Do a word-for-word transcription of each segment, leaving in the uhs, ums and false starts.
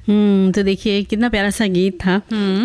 हम्म तो देखिए कितना प्यारा सा गीत था,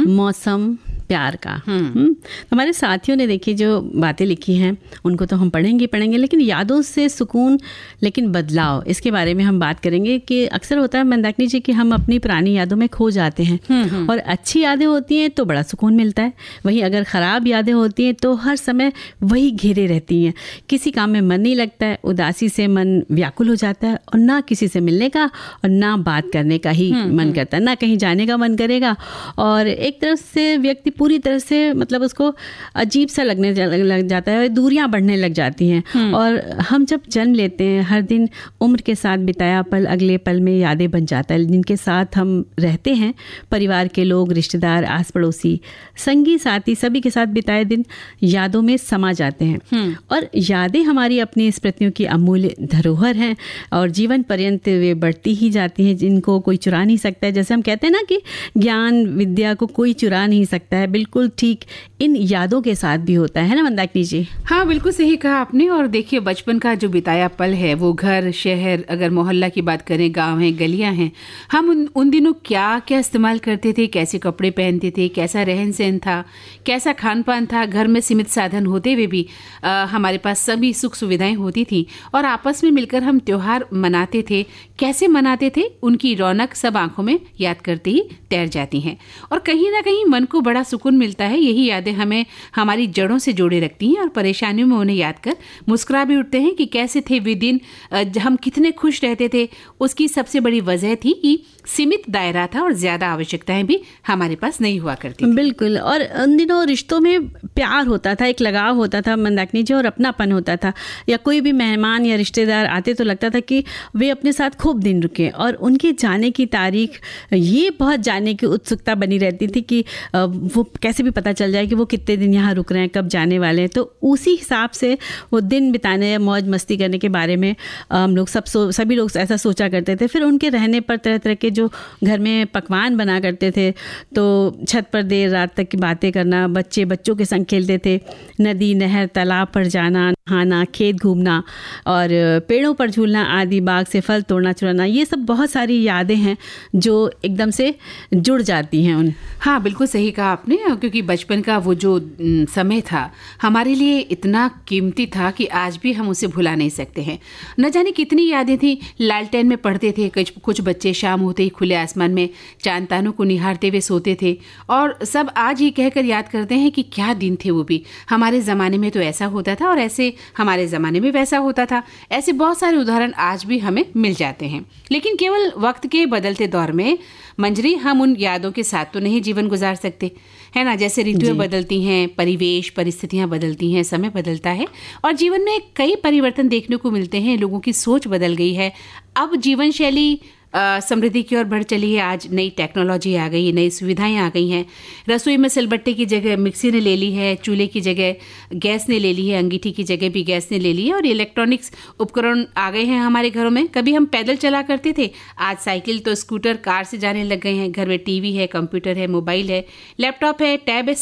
मौसम प्यार का। हम्म हमारे साथियों ने देखिए जो बातें लिखी हैं उनको तो हम पढ़ेंगे पढ़ेंगे लेकिन यादों से सुकून लेकिन बदलाव, इसके बारे में हम बात करेंगे कि अक्सर होता है मंदाकिनी जी कि हम अपनी पुरानी यादों में खो जाते हैं और अच्छी यादें होती हैं तो बड़ा सुकून मिलता है, वहीं अगर ख़राब यादें होती हैं तो हर समय वही घेरे रहती हैं, किसी काम में मन नहीं लगता है, उदासी से मन व्याकुल हो जाता है और ना किसी से मिलने का और ना बात करने का ही मन करता है, ना कहीं जाने का मन करेगा और एक तरफ से व्यक्ति पूरी तरह से मतलब उसको अजीब सा लगने लग जाता है, दूरियां बढ़ने लग जाती हैं। और हम जब जन्म लेते हैं हर दिन उम्र के साथ बिताया पल अगले पल में यादें बन जाता है, जिनके साथ हम रहते हैं, परिवार के लोग, रिश्तेदार, आस पड़ोसी, संगी साथी, सभी के साथ बिताए दिन यादों में समा जाते हैं और यादें हमारी अपनी स्मृतियों की अमूल्य धरोहर हैं और जीवन पर्यंत वे बढ़ती ही जाती हैं, जिनको कोई चुरा नहीं सकता है। जैसे हम कहते हैं ना कि ज्ञान विद्या को कोई चुरा नहीं सकता है, बिल्कुल ठीक इन यादों के साथ भी होता है ना मंदाकिनी जी? हाँ बिल्कुल सही कहा आपने। और देखिए बचपन का जो बिताया पल है वो घर, शहर, अगर मोहल्ला की बात करें, गांव है, गलियां हैं, हम उन, उन दिनों क्या क्या इस्तेमाल करते थे, कैसे कपड़े पहनते थे, कैसा रहन सहन था, कैसा खान पान था, घर में सीमित साधन होते हुए भी आ, हमारे पास सभी सुख सुविधाएं होती थी और आपस में मिलकर हम त्योहार मनाते थे, कैसे मनाते थे, उनकी रौनक सब आंखों में याद करते ही तैर जाती हैं और कहीं ना कहीं मन को बड़ा सुकून मिलता है। यही यादें हमें हमारी जड़ों से जोड़े रखती हैं और परेशानियों में उन्हें याद कर मुस्कुरा भी उठते हैं कि कैसे थे वे दिन, हम कितने खुश रहते थे। उसकी सबसे बड़ी वजह थी कि सीमित दायरा था और ज्यादा आवश्यकताएं भी हमारे पास नहीं हुआ करती थी। बिल्कुल, और उन दिनों रिश्तों में प्यार होता था, एक लगाव होता था मंदाकिनी जी और अपनापन होता था। या कोई भी मेहमान या रिश्तेदार आते तो लगता था कि वे अपने साथ खूब दिन रुके और उनके जाने की तारीख ये बहुत जानने की उत्सुकता बनी रहती थी कि वो कैसे भी पता चल जाए कि वो कितने दिन यहाँ रुक रहे हैं, कब जाने वाले हैं। तो उसी हिसाब से वो दिन बिताने, मौज मस्ती करने के बारे में हम लोग सब सो, सभी लोग ऐसा सोचा करते थे। फिर उनके रहने पर तरह तरह के जो घर में पकवान बना करते थे, तो छत पर देर रात तक की बातें करना, बच्चे बच्चों के संग खेलते थे, नदी नहर तालाब पर जाना, नहाना, खेत घूमना और पेड़ों पर झूलना आदि, बाग से फल तोड़ना चुराना, ये सब बहुत सारी यादें हैं जो एकदम से जुड़ जाती हैं उन। हाँ बिल्कुल सही कहा आपने, क्योंकि बचपन का वो जो समय था हमारे लिए इतना कीमती था कि आज भी हम उसे भुला नहीं सकते हैं। न जाने कितनी यादें थी। लालटेन में पढ़ते थे, कुछ बच्चे शाम होते ही खुले आसमान में चांद तारों को निहारते हुए सोते थे और सब आज ही कहकर याद करते हैं कि क्या दिन थे वो भी। हमारे ज़माने में तो ऐसा होता था और ऐसे हमारे ज़माने में वैसा होता था। ऐसे बहुत सारे उदाहरण आज भी हमें मिल जाते हैं। लेकिन केवल वक्त के बदलते दौर में मंजरी हम उन यादों के साथ तो नहीं जीवन गुजार सकते, है ना। जैसे ऋतुएं बदलती हैं, परिवेश परिस्थितियां बदलती हैं, समय बदलता है और जीवन में कई परिवर्तन देखने को मिलते हैं। लोगों की सोच बदल गई है। अब जीवन शैली समृद्धि की ओर बढ़ चली है। आज नई टेक्नोलॉजी आ गई, नई सुविधाएं आ गई हैं। रसोई में सिलबट्टे की जगह मिक्सी ने ले ली है, चूल्हे की जगह गैस ने ले ली है, अंगीठी की जगह भी गैस ने ले ली है और इलेक्ट्रॉनिक्स उपकरण आ गए हैं हमारे घरों में। कभी हम पैदल चला करते थे, आज साइकिल तो स्कूटर, कार से जाने लग गए हैं। घर में टीवी है, कंप्यूटर है, मोबाइल है, लैपटॉप है, टैब है,